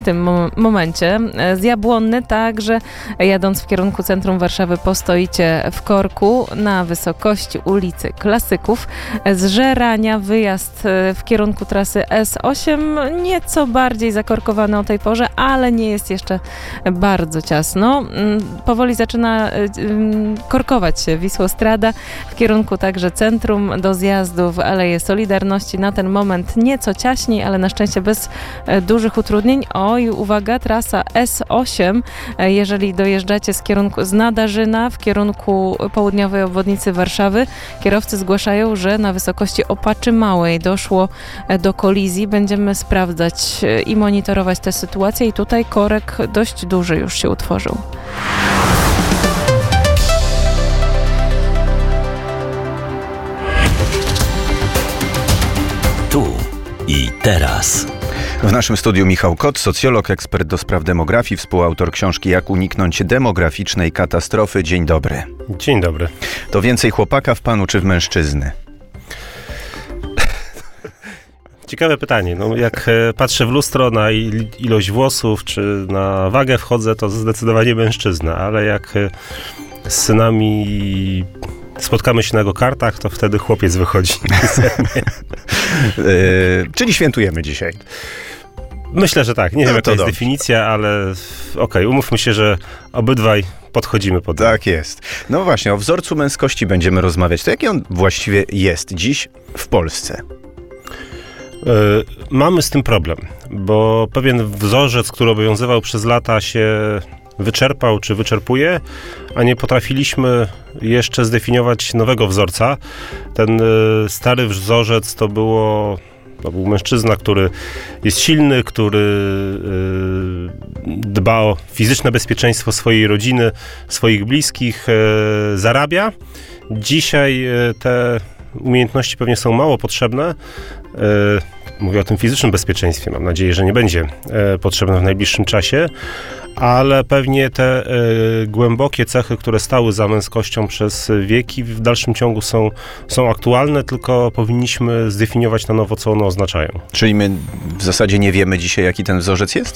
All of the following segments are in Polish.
W tym momencie z Jabłonny, także jadąc w kierunku centrum Warszawy postoicie w korku na wysokości ulicy Klasyków. Z Żerania wyjazd w kierunku trasy S8 nieco bardziej zakorkowany o tej porze, ale nie jest jeszcze bardzo ciasno. Powoli zaczyna korkować się Wisłostrada w kierunku także centrum do zjazdu w Aleję Solidarności. Na ten moment nieco ciaśniej, ale na szczęście bez dużych utrudnień. I uwaga, trasa S8, jeżeli dojeżdżacie z Nadarzyna w kierunku południowej obwodnicy Warszawy, kierowcy zgłaszają, że na wysokości Opaczy Małej doszło do kolizji. Będziemy sprawdzać i monitorować tę sytuację i tutaj korek dość duży już się utworzył. Tu i teraz. W naszym studiu Michał Kot, socjolog, ekspert do spraw demografii, współautor książki Jak uniknąć demograficznej katastrofy. Dzień dobry. Dzień dobry. To więcej chłopaka w panu czy w mężczyzny? Ciekawe pytanie. Jak patrzę w lustro na ilość włosów, czy na wagę wchodzę, to zdecydowanie mężczyzna, ale jak z synami spotkamy się na go-kartach, to wtedy chłopiec wychodzi. Czyli świętujemy dzisiaj. Myślę, że tak. Nie wiem, jaka jest definicja, ale okej, umówmy się, że obydwaj podchodzimy pod to. Tak jest. No właśnie, o wzorcu męskości będziemy rozmawiać. To jaki on właściwie jest dziś w Polsce? Mamy z tym problem, bo pewien wzorzec, który obowiązywał przez lata, się wyczerpał czy wyczerpuje, a nie potrafiliśmy jeszcze zdefiniować nowego wzorca. Ten stary wzorzec to był mężczyzna, który jest silny, który dba o fizyczne bezpieczeństwo swojej rodziny, swoich bliskich, zarabia. Dzisiaj te umiejętności pewnie są mało potrzebne. Mówię o tym fizycznym bezpieczeństwie. Mam nadzieję, że nie będzie potrzebne w najbliższym czasie, ale pewnie te głębokie cechy, które stały za męskością przez wieki, w dalszym ciągu są aktualne, tylko powinniśmy zdefiniować na nowo, co one oznaczają. Czyli my w zasadzie nie wiemy dzisiaj, jaki ten wzorzec jest?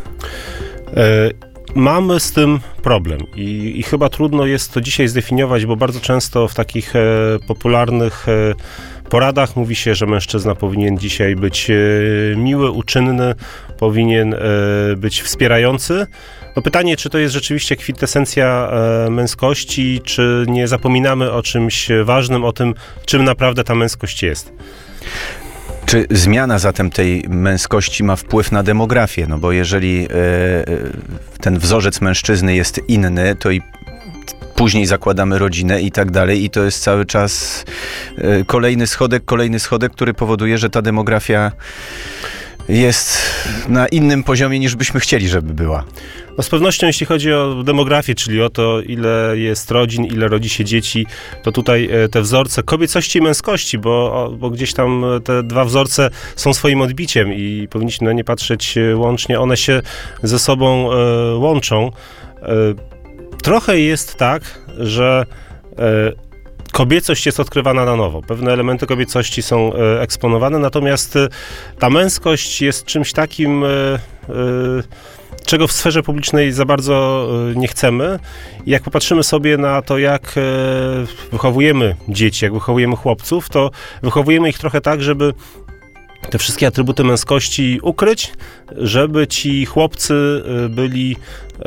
Mamy z tym problem i chyba trudno jest to dzisiaj zdefiniować, bo bardzo często w takich popularnych poradach mówi się, że mężczyzna powinien dzisiaj być miły, uczynny, powinien być wspierający. Pytanie, czy to jest rzeczywiście kwintesencja męskości, czy nie zapominamy o czymś ważnym, o tym, czym naprawdę ta męskość jest. Czy zmiana zatem tej męskości ma wpływ na demografię? No bo jeżeli ten wzorzec mężczyzny jest inny, to i później zakładamy rodzinę i tak dalej i to jest cały czas kolejny schodek, który powoduje, że ta demografia jest na innym poziomie niż byśmy chcieli, żeby była. Z pewnością jeśli chodzi o demografię, czyli o to, ile jest rodzin, ile rodzi się dzieci, to tutaj te wzorce kobiecości i męskości, bo gdzieś tam te dwa wzorce są swoim odbiciem i powinniśmy na nie patrzeć łącznie. One się ze sobą łączą. Trochę jest tak, że kobiecość jest odkrywana na nowo. Pewne elementy kobiecości są eksponowane, natomiast ta męskość jest czymś takim, czego w sferze publicznej za bardzo nie chcemy. I jak popatrzymy sobie na to, jak wychowujemy dzieci, jak wychowujemy chłopców, to wychowujemy ich trochę tak, żeby te wszystkie atrybuty męskości ukryć, żeby ci chłopcy byli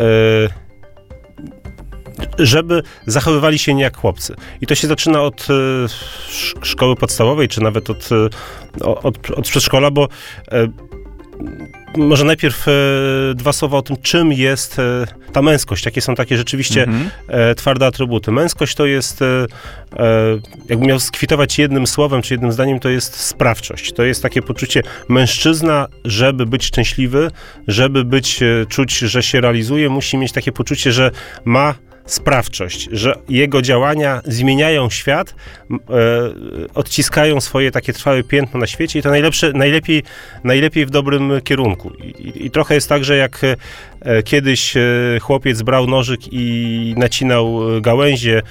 żeby zachowywali się nie jak chłopcy. I to się zaczyna od szkoły podstawowej, czy nawet od przedszkola, bo może najpierw dwa słowa o tym, czym jest ta męskość. Jakie są takie rzeczywiście twarde atrybuty. Męskość to jest, jakbym miał skwitować jednym słowem, czy jednym zdaniem, to jest sprawczość. To jest takie poczucie mężczyzna, żeby być szczęśliwy, żeby czuć, że się realizuje, musi mieć takie poczucie, że ma sprawczość, że jego działania zmieniają świat, odciskają swoje takie trwałe piętno na świecie i to najlepiej w dobrym kierunku. I trochę jest tak, że jak Kiedyś chłopiec brał nożyk i nacinał gałęzie,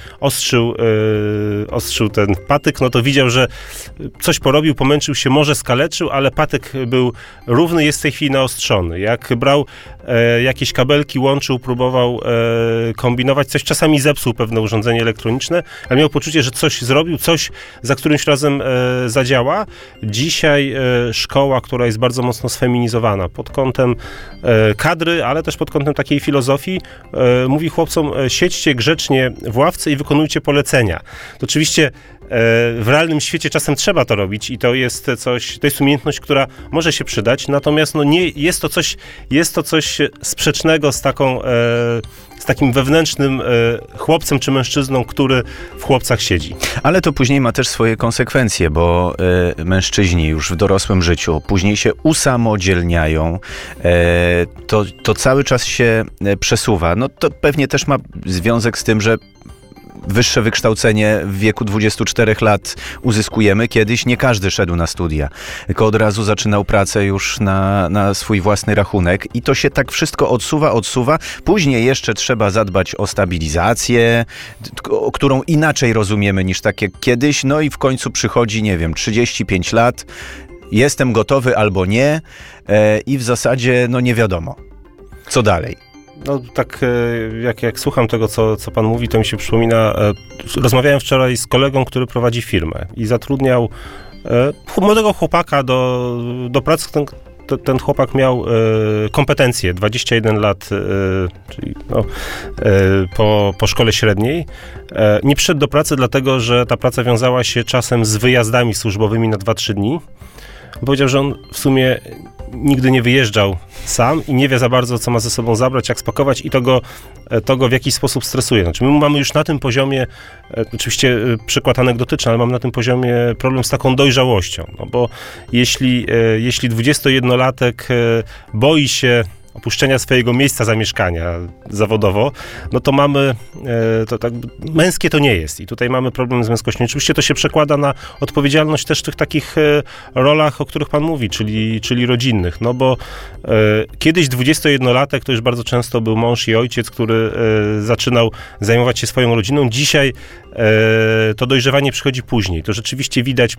ostrzył ten patyk, no to widział, że coś porobił, pomęczył się, może skaleczył, ale patyk był równy, jest w tej chwili naostrzony. Jak brał jakieś kabelki, łączył, próbował kombinować, coś czasami zepsuł pewne urządzenie elektroniczne, ale miał poczucie, że coś zrobił, coś za którymś razem zadziała. Dzisiaj szkoła, która jest bardzo mocno sfeminizowana pod kątem kadry, ale też pod kątem takiej filozofii, mówi chłopcom, siedźcie grzecznie w ławce i wykonujcie polecenia. To oczywiście w realnym świecie czasem trzeba to robić i to jest umiejętność, która może się przydać, natomiast no nie, jest to coś sprzecznego z takim wewnętrznym chłopcem czy mężczyzną, który w chłopcach siedzi. Ale to później ma też swoje konsekwencje, bo mężczyźni już w dorosłym życiu później się usamodzielniają, to cały czas się przesuwa. No to pewnie też ma związek z tym, że wyższe wykształcenie w wieku 24 lat uzyskujemy. Kiedyś nie każdy szedł na studia, tylko od razu zaczynał pracę już na swój własny rachunek i to się tak wszystko odsuwa. Później jeszcze trzeba zadbać o stabilizację, którą inaczej rozumiemy niż tak jak kiedyś. No i w końcu przychodzi, 35 lat, jestem gotowy albo nie i w zasadzie nie wiadomo, co dalej. No tak jak słucham tego, co pan mówi, to mi się przypomina, rozmawiałem wczoraj z kolegą, który prowadzi firmę i zatrudniał młodego chłopaka do pracy. Ten chłopak miał kompetencje, 21 lat, czyli po szkole średniej. Nie przyszedł do pracy dlatego, że ta praca wiązała się czasem z wyjazdami służbowymi na 2-3 dni. Powiedział, że on w sumie nigdy nie wyjeżdżał sam i nie wie za bardzo, co ma ze sobą zabrać, jak spakować i to go w jakiś sposób stresuje. Znaczy my mamy już na tym poziomie, oczywiście przykład anegdotyczny, ale mam na tym poziomie problem z taką dojrzałością, no bo jeśli 21-latek boi się opuszczenia swojego miejsca zamieszkania zawodowo, no to mamy, to tak męskie to nie jest i tutaj mamy problem z męskością. Oczywiście to się przekłada na odpowiedzialność też w tych takich rolach, o których pan mówi, czyli rodzinnych, no bo kiedyś 21-latek to już bardzo często był mąż i ojciec, który zaczynał zajmować się swoją rodziną. Dzisiaj to dojrzewanie przychodzi później. To rzeczywiście widać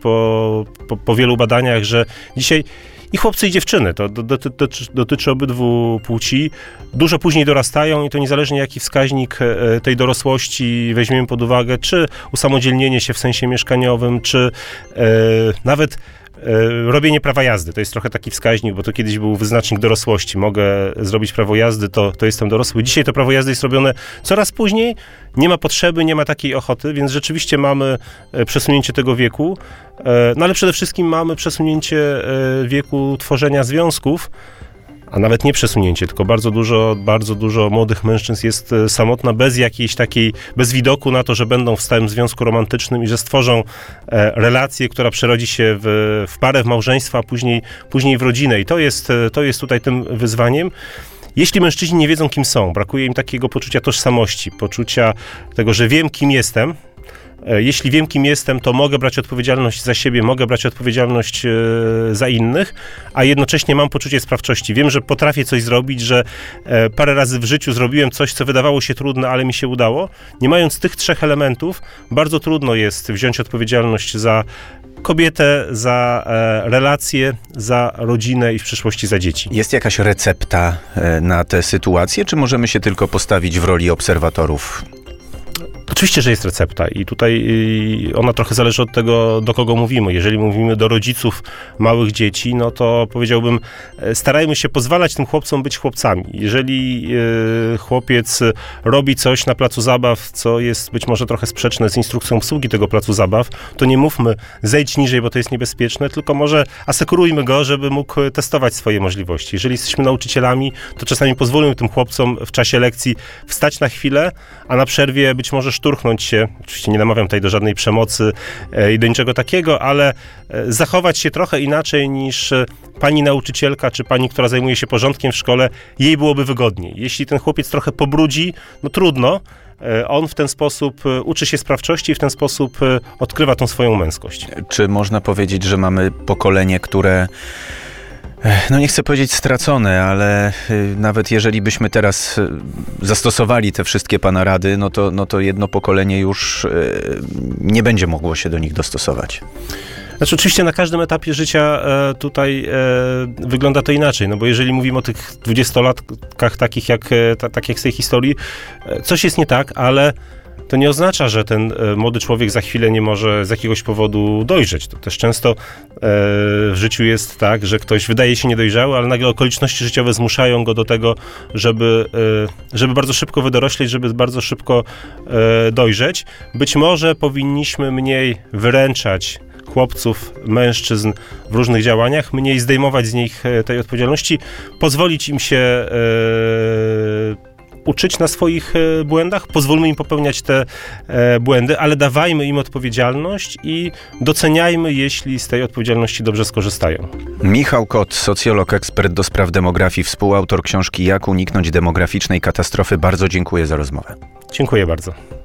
po wielu badaniach, że dzisiaj i chłopcy i dziewczyny, to dotyczy obydwu płci, dużo później dorastają i to niezależnie jaki wskaźnik tej dorosłości weźmiemy pod uwagę, czy usamodzielnienie się w sensie mieszkaniowym, czy nawet robienie prawa jazdy. To jest trochę taki wskaźnik, bo to kiedyś był wyznacznik dorosłości. Mogę zrobić prawo jazdy, to jestem dorosły. Dzisiaj to prawo jazdy jest robione coraz później, nie ma potrzeby, nie ma takiej ochoty, więc rzeczywiście mamy przesunięcie tego wieku, no ale przede wszystkim mamy przesunięcie wieku tworzenia związków, a nawet nie przesunięcie, tylko bardzo dużo młodych mężczyzn jest samotna, bez widoku na to, że będą w stałym związku romantycznym i że stworzą relację, która przerodzi się w parę, w małżeństwo, a później w rodzinę. I to jest tutaj tym wyzwaniem. Jeśli mężczyźni nie wiedzą, kim są, brakuje im takiego poczucia tożsamości, poczucia tego, że wiem, kim jestem. Jeśli wiem, kim jestem, to mogę brać odpowiedzialność za siebie, mogę brać odpowiedzialność za innych, a jednocześnie mam poczucie sprawczości. Wiem, że potrafię coś zrobić, że parę razy w życiu zrobiłem coś, co wydawało się trudne, ale mi się udało. Nie mając tych 3 elementów, bardzo trudno jest wziąć odpowiedzialność za kobietę, za relacje, za rodzinę i w przyszłości za dzieci. Jest jakaś recepta na tę sytuację, czy możemy się tylko postawić w roli obserwatorów? Oczywiście, że jest recepta i tutaj ona trochę zależy od tego, do kogo mówimy. Jeżeli mówimy do rodziców małych dzieci, no to powiedziałbym, starajmy się pozwalać tym chłopcom być chłopcami. Jeżeli chłopiec robi coś na placu zabaw, co jest być może trochę sprzeczne z instrukcją obsługi tego placu zabaw, to nie mówmy zejdź niżej, bo to jest niebezpieczne, tylko może asekurujmy go, żeby mógł testować swoje możliwości. Jeżeli jesteśmy nauczycielami, to czasami pozwólmy tym chłopcom w czasie lekcji wstać na chwilę, a na przerwie być może szturchnąć się, oczywiście nie namawiam tutaj do żadnej przemocy i do niczego takiego, ale zachować się trochę inaczej niż pani nauczycielka, czy pani, która zajmuje się porządkiem w szkole, jej byłoby wygodniej. Jeśli ten chłopiec trochę pobrudzi, no trudno, on w ten sposób uczy się sprawczości i w ten sposób odkrywa tą swoją męskość. Czy można powiedzieć, że mamy pokolenie, które No nie chcę powiedzieć stracone, ale nawet jeżeli byśmy teraz zastosowali te wszystkie pana rady, no to jedno pokolenie już nie będzie mogło się do nich dostosować. Znaczy oczywiście na każdym etapie życia tutaj wygląda to inaczej, no bo jeżeli mówimy o tych 20-latkach takich jak z tej historii, coś jest nie tak, ale to nie oznacza, że ten młody człowiek za chwilę nie może z jakiegoś powodu dojrzeć. To też często w życiu jest tak, że ktoś wydaje się niedojrzały, ale nagle okoliczności życiowe zmuszają go do tego, żeby bardzo szybko wydorośleć, żeby bardzo szybko dojrzeć. Być może powinniśmy mniej wyręczać chłopców, mężczyzn w różnych działaniach, mniej zdejmować z nich tej odpowiedzialności, pozwolić im się uczyć na swoich błędach, pozwólmy im popełniać te błędy, ale dawajmy im odpowiedzialność i doceniajmy, jeśli z tej odpowiedzialności dobrze skorzystają. Michał Kot, socjolog, ekspert do spraw demografii, współautor książki Jak uniknąć demograficznej katastrofy. Bardzo dziękuję za rozmowę. Dziękuję bardzo.